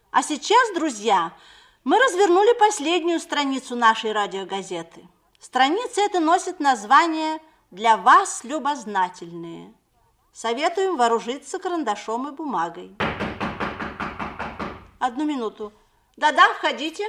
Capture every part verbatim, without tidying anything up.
А сейчас, друзья, мы развернули последнюю страницу нашей радиогазеты. Страница эта носит название «Для вас, любознательные». Советуем вооружиться карандашом и бумагой. Одну минуту. Да-да, входите.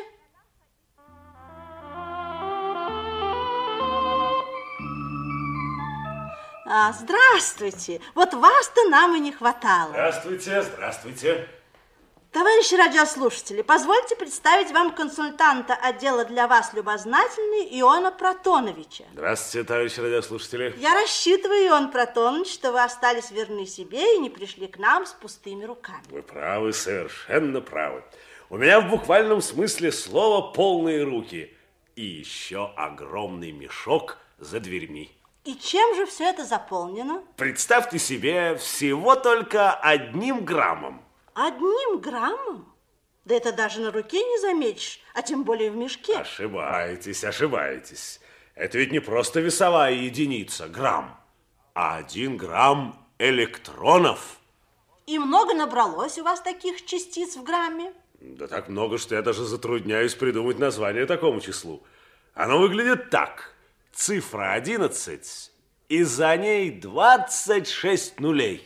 А, здравствуйте. Вот вас-то нам и не хватало. Здравствуйте, здравствуйте. Товарищи радиослушатели, позвольте представить вам консультанта отдела «Для вас, любознательный» Иона Протоновича. Здравствуйте, товарищи радиослушатели. Я рассчитываю, Ион Протонович, что вы остались верны себе и не пришли к нам с пустыми руками. Вы правы, совершенно правы. У меня в буквальном смысле слова полные руки. И еще огромный мешок за дверьми. И чем же все это заполнено? Представьте себе, всего только одним граммом. Одним граммом? Да это даже на руке не заметишь, а тем более в мешке. Ошибаетесь, ошибаетесь. Это ведь не просто весовая единица, грамм, а один грамм электронов. И много набралось у вас таких частиц в грамме? Да так много, что я даже затрудняюсь придумать название такому числу. Оно выглядит так. Цифра одиннадцать, и за ней двадцать шесть нулей.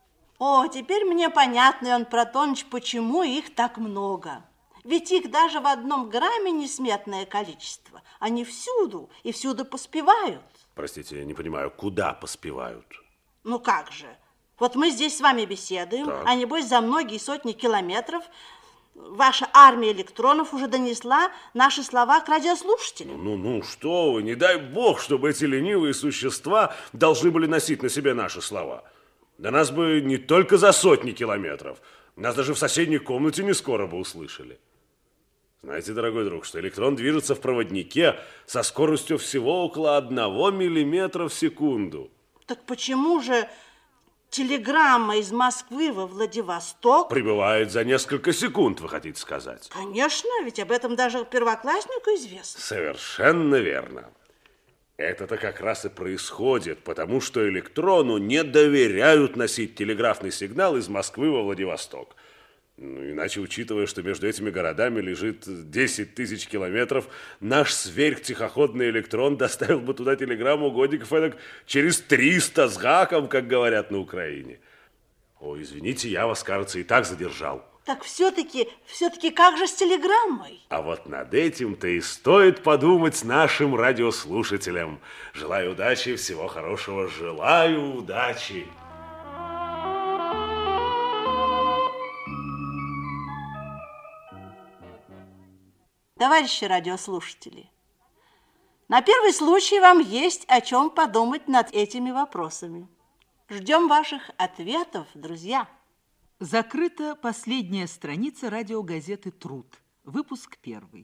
О, теперь мне понятно, Ион Протонович, почему их так много. Ведь их даже в одном грамме несметное количество. Они всюду и всюду поспевают. Простите, я не понимаю, куда поспевают? Ну как же? Вот мы здесь с вами беседуем, так. А небось за многие сотни километров ваша армия электронов уже донесла наши слова к радиослушателям. Ну, ну, что вы, не дай бог, чтобы эти ленивые существа должны были носить на себе наши слова. Да нас бы не только за сотни километров, нас даже в соседней комнате не скоро бы услышали. Знаете, дорогой друг, что электрон движется в проводнике со скоростью всего около одного миллиметра в секунду. Так почему же телеграмма из Москвы во Владивосток прибывает за несколько секунд, вы хотите сказать? Конечно, ведь об этом даже первокласснику известно. Совершенно верно. Это-то как раз и происходит, потому что электрону не доверяют носить телеграфный сигнал из Москвы во Владивосток. Ну, иначе, учитывая, что между этими городами лежит десять тысяч километров, наш сверхтихоходный электрон доставил бы туда телеграмму годиков эдак через триста с гаком, как говорят на Украине. О, извините, я вас, кажется, и так задержал. Так все-таки, все-таки как же с телеграммой? А вот над этим-то и стоит подумать нашим радиослушателям. Желаю удачи, всего хорошего, желаю удачи. Товарищи радиослушатели, на первый случай вам есть о чем подумать над этими вопросами. Ждем ваших ответов, друзья. Закрыта последняя страница радиогазеты «Труд». Выпуск первый.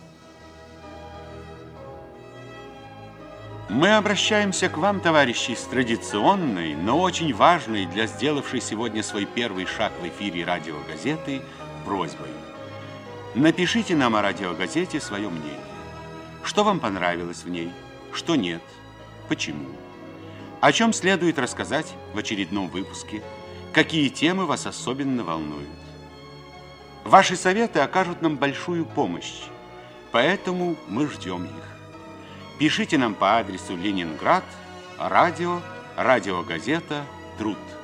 Мы обращаемся к вам, товарищи, с традиционной, но очень важной для сделавшей сегодня свой первый шаг в эфире радиогазеты просьбой. Напишите нам о радиогазете свое мнение. Что вам понравилось в ней, что нет, почему? О чем следует рассказать в очередном выпуске? Какие темы вас особенно волнуют? Ваши советы окажут нам большую помощь, поэтому мы ждем их. Пишите нам по адресу Ленинград, радио, радиогазета «Труд».